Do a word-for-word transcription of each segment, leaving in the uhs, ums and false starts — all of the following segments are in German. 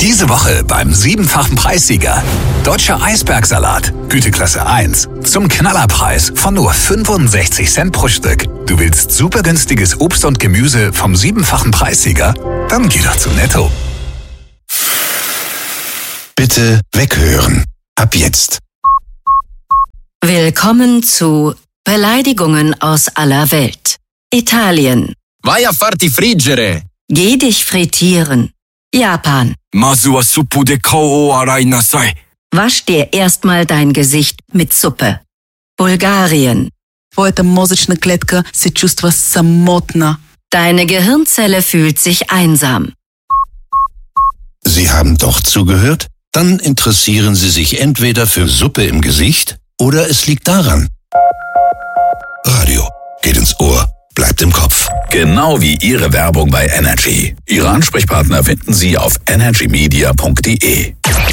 Diese Woche beim siebenfachen Preissieger. Deutscher Eisbergsalat, Güteklasse eins. Zum Knallerpreis von nur fünfundsechzig Cent pro Stück. Du willst super günstiges Obst und Gemüse vom siebenfachen Preissieger? Dann geh doch zu Netto. Bitte weghören. Ab jetzt. Willkommen zu Beleidigungen aus aller Welt. Italien. Vai a farti friggere. Geh dich frittieren. Japan. Mazu wa suppu de kao o arai nasai. Wasch dir erstmal dein Gesicht mit Suppe. Bulgarien. Твоята мозъчна клетка се чувства самотна. Deine Gehirnzelle fühlt sich einsam. Sie haben doch zugehört? Dann interessieren Sie sich entweder für Suppe im Gesicht oder es liegt daran. Radio geht ins Ohr, bleibt im Kopf. Genau wie Ihre Werbung bei Energy. Ihre Ansprechpartner finden Sie auf energy media punkt de.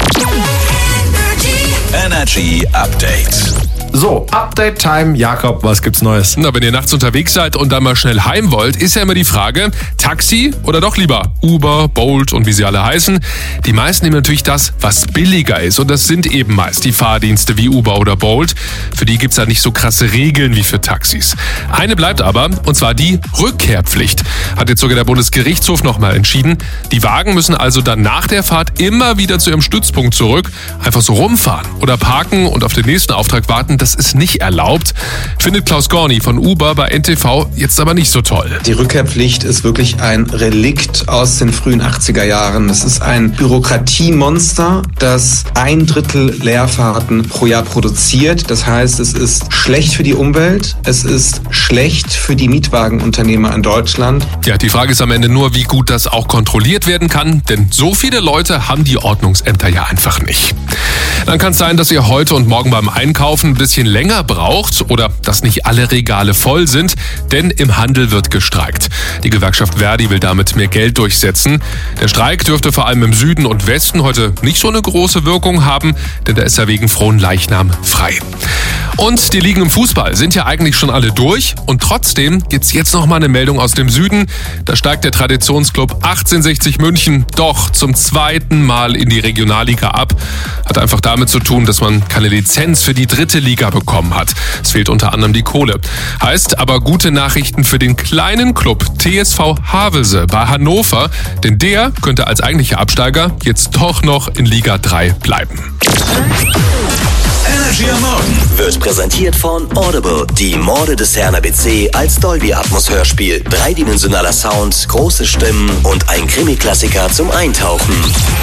Energy Update. So, Update-Time. Jakob, was gibt's Neues? Na, wenn ihr nachts unterwegs seid und dann mal schnell heim wollt, ist ja immer die Frage, Taxi oder doch lieber Uber, Bolt und wie sie alle heißen. Die meisten nehmen natürlich das, was billiger ist. Und das sind eben meist die Fahrdienste wie Uber oder Bolt. Für die gibt's ja nicht so krasse Regeln wie für Taxis. Eine bleibt aber, und zwar die Rückkehrpflicht. Hat jetzt sogar der Bundesgerichtshof nochmal entschieden. Die Wagen müssen also dann nach der Fahrt immer wieder zu ihrem Stützpunkt zurück, einfach so rumfahren oder parken und auf den nächsten Auftrag warten. Das ist nicht erlaubt. Findet Klaus Gorni von Uber bei N T V jetzt aber nicht so toll. Die Rückkehrpflicht ist wirklich ein Relikt aus den frühen achtziger Jahren. Das ist ein Bürokratiemonster, das ein Drittel Leerfahrten pro Jahr produziert. Das heißt, es ist schlecht für die Umwelt, es ist schlecht für die Mietwagenunternehmer in Deutschland. Ja, die Frage ist am Ende nur, wie gut das auch kontrolliert werden kann, denn so viele Leute haben die Ordnungsämter ja einfach nicht. Dann kann es sein, dass ihr heute und morgen beim Einkaufen ein bisschen länger braucht oder dass nicht alle Regale voll sind, denn im Handel wird gestreikt. Die Gewerkschaft Verdi will damit mehr Geld durchsetzen. Der Streik dürfte vor allem im Süden und Westen heute nicht so eine große Wirkung haben, denn da ist er wegen Fronleichnam frei. Und die Ligen im Fußball sind ja eigentlich schon alle durch und trotzdem gibt's jetzt noch mal eine Meldung aus dem Süden. Da steigt der Traditionsclub achtzehnhundertsechzig München doch zum zweiten Mal in die Regionalliga ab. Hat einfach damit zu tun, dass man keine Lizenz für die dritte Liga bekommen hat. Es fehlt unter anderem die Kohle. Heißt aber gute Nachrichten für den kleinen Club T S V Havelse bei Hannover, denn der könnte als eigentlicher Absteiger jetzt doch noch in Liga drei bleiben. Energy am Morgen Wird präsentiert von Audible. Die Morde des Herrn A B C als Dolby Atmos Hörspiel. Dreidimensionaler Sound, große Stimmen und ein Krimi-Klassiker zum Eintauchen.